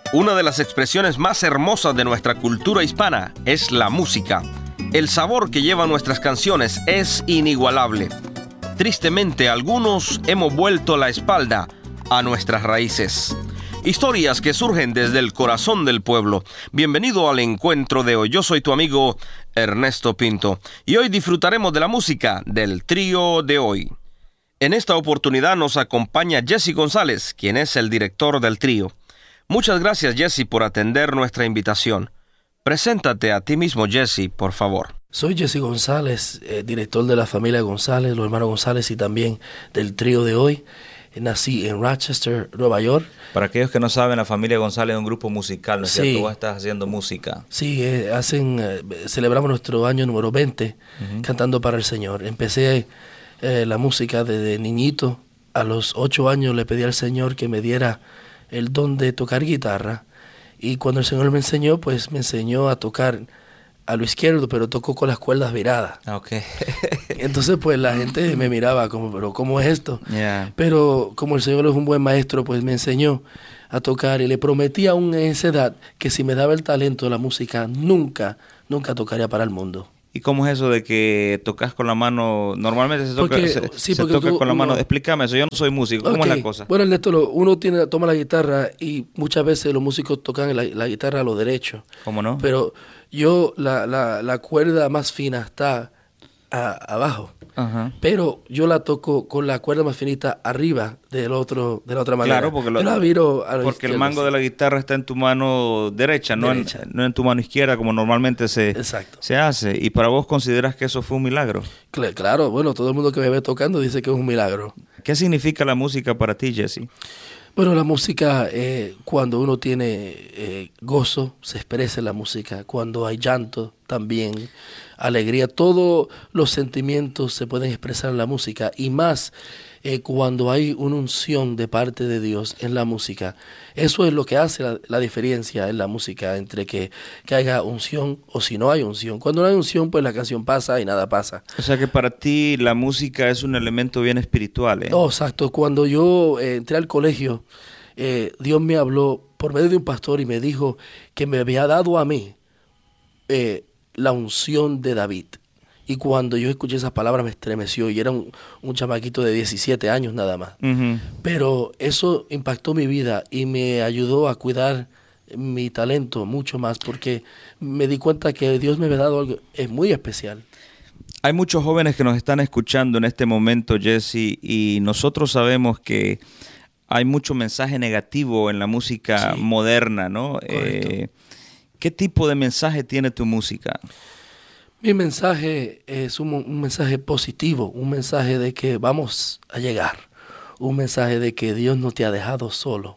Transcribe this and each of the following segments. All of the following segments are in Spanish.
Una de las expresiones más hermosas de nuestra cultura hispana es la música. El sabor que llevan nuestras canciones es inigualable. Tristemente, algunos hemos vuelto la espalda a nuestras raíces. Historias que surgen desde el corazón del pueblo. Bienvenido al encuentro de hoy. Yo soy tu amigo Ernesto Pinto y hoy disfrutaremos de la música del trío de hoy. En esta oportunidad nos acompaña Jesse González, quien es el director del trío. Muchas gracias, Jesse, por atender nuestra invitación. Preséntate a ti mismo, Jesse, por favor. Soy Jesse González, director de la familia González, los hermanos González y también del trío de hoy. Nací en Rochester, Nueva York. Para aquellos que no saben, la familia González es un grupo musical, ¿no es cierto? Vos estás haciendo música. Sí, celebramos nuestro año número 20 cantando para el Señor. Empecé la música desde niñito. A los 8 años le pedí al Señor que me diera el don de tocar guitarra. Y cuando el Señor me enseñó, pues me enseñó a tocar a lo izquierdo, pero tocó con las cuerdas viradas. Okay. Entonces, pues la gente me miraba como, pero ¿cómo es esto? Yeah. Pero como el Señor es un buen maestro, pues me enseñó a tocar y le prometí aún en esa edad que si me daba el talento de la música, nunca tocaría para el mundo. ¿Y cómo es eso de que tocas con la mano? Normalmente se toca con la mano. Explícame eso, yo no soy músico. ¿Cómo es la cosa? Bueno, Ernesto, uno toma la guitarra y muchas veces los músicos tocan la guitarra a lo derecho. ¿Cómo no? Pero yo, la cuerda más fina está abajo. Uh-huh. Pero yo la toco con la cuerda más finita arriba de la otra manera. Claro, porque el mango de la guitarra está en tu mano derecha. No en tu mano izquierda como normalmente se hace. ¿Y para vos consideras que eso fue un milagro? Claro, bueno, todo el mundo que me ve tocando dice que es un milagro. ¿Qué significa la música para ti, Jesse? Bueno, la música, cuando uno tiene gozo, se expresa en la música. Cuando hay llanto, también alegría. Todos los sentimientos se pueden expresar en la música. Y más cuando hay una unción de parte de Dios en la música. Eso es lo que hace la diferencia en la música entre que haya unción o si no hay unción. Cuando no hay unción, pues la canción pasa y nada pasa. O sea que para ti la música es un elemento bien espiritual, ¿eh? Oh, exacto. Cuando yo entré al colegio, Dios me habló por medio de un pastor y me dijo que me había dado a mí la unción de David. Y cuando yo escuché esas palabras me estremeció y era un chamaquito de 17 años nada más. Uh-huh. Pero eso impactó mi vida y me ayudó a cuidar mi talento mucho más porque me di cuenta que Dios me había dado algo muy especial. Hay muchos jóvenes que nos están escuchando en este momento, Jesse, y nosotros sabemos que hay mucho mensaje negativo en la música moderna, ¿no? ¿Qué tipo de mensaje tiene tu música? Mi mensaje es un mensaje positivo, un mensaje de que vamos a llegar, un mensaje de que Dios no te ha dejado solo,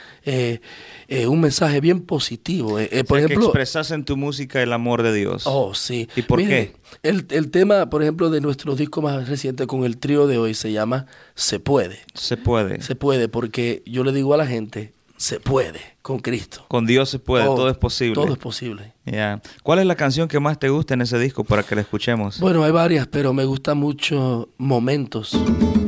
un mensaje bien positivo. Por ejemplo, que expresas en tu música el amor de Dios. Oh, sí. ¿Y por qué? El tema, por ejemplo, de nuestro disco más reciente con el trío de hoy se llama Se Puede. Se puede. Se puede, porque yo le digo a la gente, se puede con Cristo. Con Dios se puede, todo es posible. Todo es posible. Yeah. ¿Cuál es la canción que más te gusta en ese disco para que la escuchemos? Bueno, hay varias, pero me gusta mucho Momentos.